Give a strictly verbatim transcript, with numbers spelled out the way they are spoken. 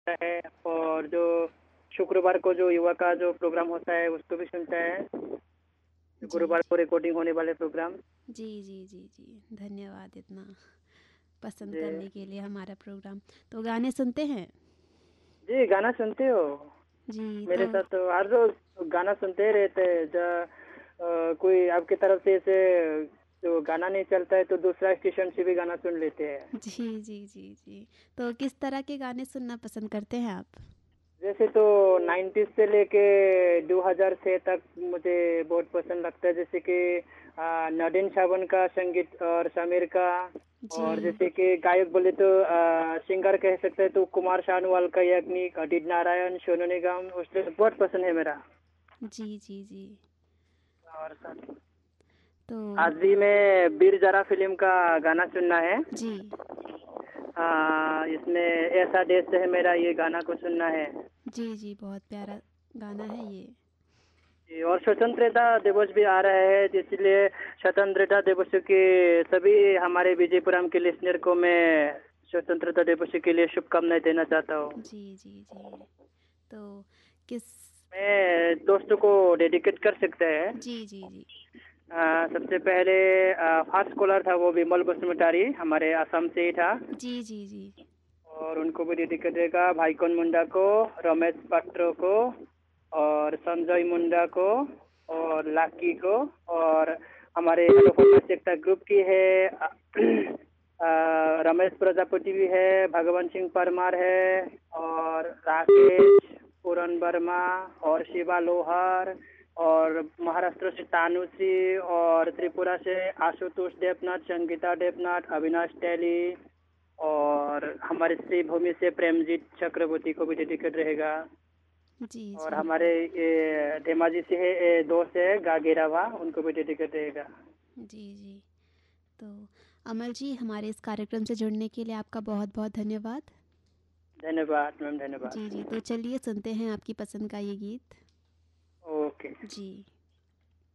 है और जो शुक्रवार को जो युवा का जो प्रोग्राम होता है उसको भी सुनता है। जी, गुरुवार जी। को रिकॉर्डिंग होने वाले प्रोग्राम। जी, जी, जी, जी। धन्यवाद इतना पसंद जी। करने के लिए हमारा प्रोग्राम। तो गाने सुनते हैं? जी, गाना सुनते हो? जी, मेरे तो साथ तो हर रोज़ गाना सुनते ही रहते हैं। ज अ, कोई आपकी तरफ से ऐसे जो गाना नहीं चलता है तो दूसरा स्टेशन से भी गाना सुन लेते हैं। जी, जी, जी, जी। तो किस तरह के गाने सुनना पसंद करते हैं आप? वैसे तो नाइंटीज़ से लेके दो हज़ार छह तक मुझे बहुत पसंद लगता है जैसे कि अ, नदीम श्रावण का संगीत और समीर का और जी। जैसे कि गायक बोले तो अ, सिंगर कह सकते हैं तो कुमार सानोवाल का याग्निक, उदित नारायण, सोनू निगम उससे बहुत पसंद है मेरा। जी, जी, जी। और सर तो आज भी मैं बीर ज़ारा फ़िल्म का गाना सुनना है। जी। अ, इसमें ऐसा देश है मेरा ये गाना को सुनना है। जी, जी, बहुत प्यारा गाना है ये। जी, और स्वतंत्रता दिवस भी आ रहा है इसलिए स्वतंत्रता दिवस के सभी हमारे विजयपुरम के लिसनर को मैं स्वतंत्रता दिवस के लिए शुभकामनाएं देना चाहता हूँ। जी, जी, जी। तो किस मैं दोस्तों को डेडिकेट कर सकते हैं। जी, जी, जी। अ, सबसे पहले अ, फर्स्ट कॉलर था वो विमल बसुमतारी हमारे असम से ही था जी, जी, जी। और उनको भी डेडिकेट रहेगा भाईकन मुंडा को, रमेश पात्रो को और संजय मुंडा को और लाकी को और हमारे अनुपमा एकता ग्रुप की है अ, अ, रमेश प्रजापति भी है, भगवान सिंह परमार है और राकेश पूरन वर्मा और शिवा लोहार और महाराष्ट्र से तानुश्री और त्रिपुरा से आशुतोष देवनाथ, संगीता देवनाथ, अविनाश टैली और हमारे श्री भूमि से प्रेमजीत चक्रवर्ती को भी डेडिकेट रहेगा जी, और जी। हमारे ये धेमाजी से है ये दोस्त है गागेरावा उनको भी डेडिकेट रहेगा। जी, जी। तो अमल जी, हमारे इस कार्यक्रम से जुड़ने के लिए आपका बहुत-बहुत धन्यवाद। धन्यवाद मैम, धन्यवाद। जी, जी। तो चलिए सुनते हैं आपकी पसंद का ये गीत। ओके। जी।